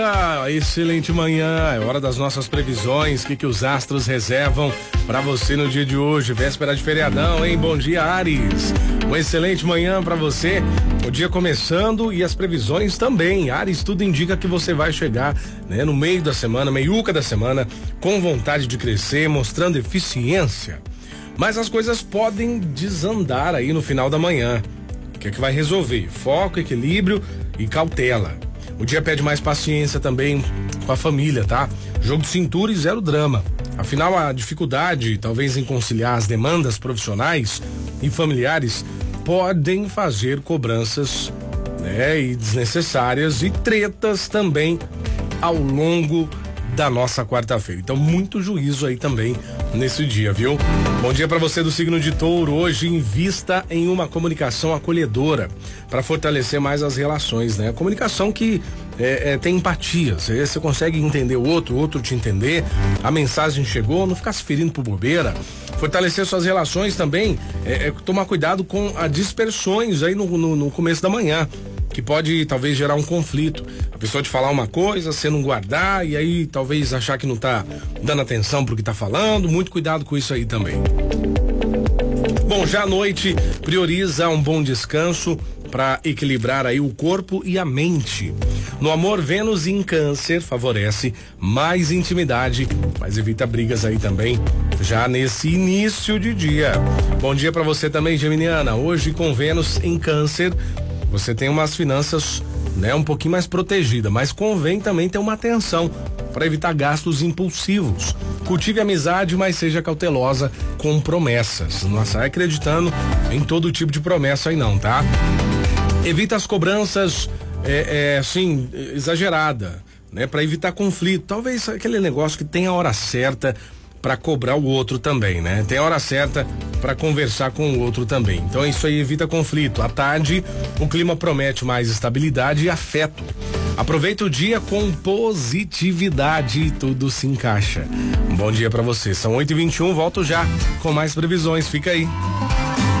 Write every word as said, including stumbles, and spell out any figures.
Ah, excelente manhã, é hora das nossas previsões, o que que os astros reservam para você no dia de hoje, véspera de feriadão, hein? Bom dia, Áries, uma excelente manhã para você, o dia começando e as previsões também. Áries, tudo indica que você vai chegar, né, no meio da semana, meiuca da semana, com vontade de crescer, mostrando eficiência, mas as coisas podem desandar aí no final da manhã. O que é que vai resolver? Foco, equilíbrio e cautela. O dia pede mais paciência também com a família, tá? Jogo de cintura e zero drama. Afinal, a dificuldade, talvez, em conciliar as demandas profissionais e familiares podem fazer cobranças, né, e desnecessárias e tretas também ao longo da nossa quarta-feira. Então, muito juízo aí também nesse dia, viu? Bom dia para você do signo de Touro. Hoje, invista em uma comunicação acolhedora para fortalecer mais as relações, né? A comunicação que é, é, tem empatia. Você, você consegue entender o outro, o outro te entender. A mensagem chegou, não ficar se ferindo por bobeira. Fortalecer suas relações também, é, é tomar cuidado com as dispersões aí no, no, no começo da manhã, que pode talvez gerar um conflito. A pessoa te falar uma coisa, você não guardar e aí talvez achar que não tá dando atenção pro que tá falando. Muito cuidado com isso aí também. Bom, já à noite, prioriza um bom descanso para equilibrar aí o corpo e a mente. No amor, Vênus em Câncer favorece mais intimidade, mas evita brigas aí também, já nesse início de dia. Bom dia para você também, geminiana. Hoje com Vênus em Câncer, você tem umas finanças, né, um pouquinho mais protegida, mas convém também ter uma atenção para evitar gastos impulsivos. Cultive amizade, mas seja cautelosa com promessas. Não sai acreditando em todo tipo de promessa aí não, tá? Evita as cobranças, é, é, assim, exagerada, né, para evitar conflito. Talvez aquele negócio que tem a hora certa para cobrar o outro também, né? Tem a hora certa para conversar com o outro também. Então isso aí evita conflito. À tarde, o clima promete mais estabilidade e afeto. Aproveita o dia com positividade e tudo se encaixa. Um bom dia para você. São oito e vinte e um, volto já com mais previsões. Fica aí.